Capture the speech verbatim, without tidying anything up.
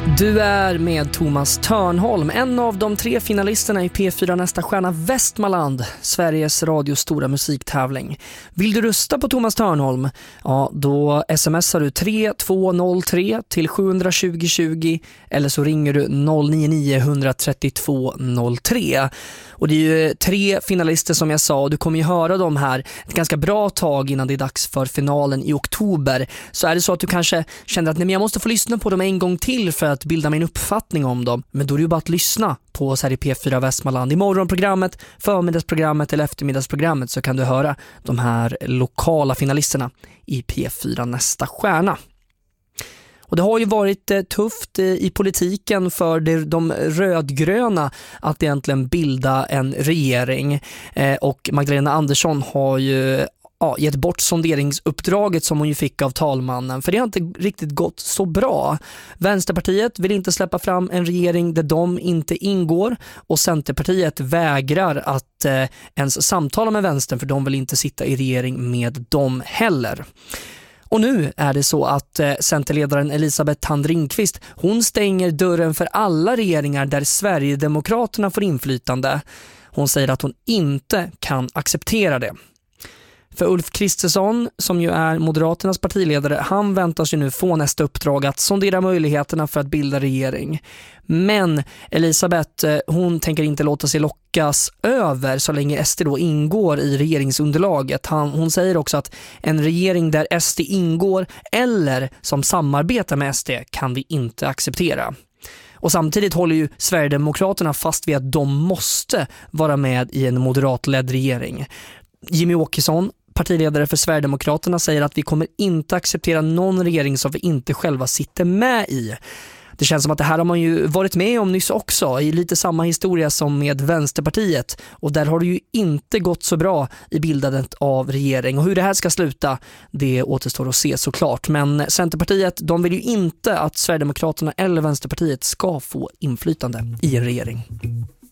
Du är med Thomas Törnholm, en av de tre finalisterna i P fyra Nästa stjärna Västmanland, Sveriges radios stora musiktävling. Vill du rösta på Thomas Törnholm? Ja, då smsar du tre två noll tre till sju två noll tjugo eller så ringer du noll nio nio ett tre två noll tre. Och det är ju tre finalister som jag sa, och du kommer ju höra dem här ett ganska bra tag innan det är dags för finalen i oktober. Så är det så att du kanske känner att nej, men jag måste få lyssna på dem en gång till för att bilda min uppfattning om dem. Men då är det ju bara att lyssna på oss här i P fyra Västmanland. I morgonprogrammet, förmiddagsprogrammet eller eftermiddagsprogrammet så kan du höra de här lokala finalisterna i P fyra Nästa stjärna. Och det har ju varit eh, tufft eh, i politiken för de, de rödgröna att egentligen bilda en regering. Eh, och Magdalena Andersson har ju ja, gett bort sonderingsuppdraget som hon ju fick av talmannen. För det har inte riktigt gått så bra. Vänsterpartiet vill inte släppa fram en regering där de inte ingår. Och Centerpartiet vägrar att eh, ens samtala med vänstern, för de vill inte sitta i regering med dem heller. Och nu är det så att eh, Centerledaren Elisabeth Thand Ringqvist, hon stänger dörren för alla regeringar där Sverigedemokraterna får inflytande. Hon säger att hon inte kan acceptera det. För Ulf Kristersson, som ju är Moderaternas partiledare, han väntas ju nu få nästa uppdrag att sondera möjligheterna för att bilda regering. Men Elisabeth, hon tänker inte låta sig lockas över så länge S D då ingår i regeringsunderlaget. Han, hon säger också att en regering där S D ingår eller som samarbetar med S D kan vi inte acceptera. Och samtidigt håller ju Sverigedemokraterna fast vid att de måste vara med i en moderatledd regering. Jimmy Åkesson, partiledare för Sverigedemokraterna, säger att vi kommer inte acceptera någon regering som vi inte själva sitter med i. Det känns som att det här har man ju varit med om nyss också, i lite samma historia som med Vänsterpartiet. Och där har det ju inte gått så bra i bildandet av regering. Och hur det här ska sluta, det återstår att se såklart. Men Centerpartiet, de vill ju inte att Sverigedemokraterna eller Vänsterpartiet ska få inflytande i en regering.